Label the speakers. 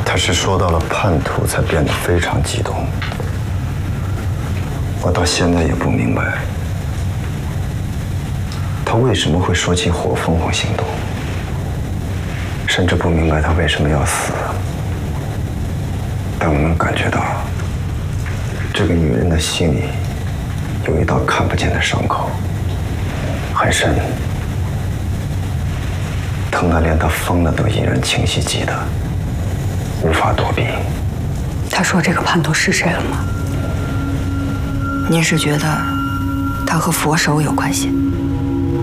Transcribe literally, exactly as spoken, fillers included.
Speaker 1: 他是说到了叛徒才变得非常激动。我到现在也不明白，他为什么会说起火凤凰行动，甚至不明白他为什么要死。但我能感觉到，这个女人的心里有一道看不见的伤口，很深，疼得连她疯了都依然清晰记得，无法躲避。
Speaker 2: 他说这个叛徒是谁了吗？
Speaker 3: 您是觉得他和佛手有关系？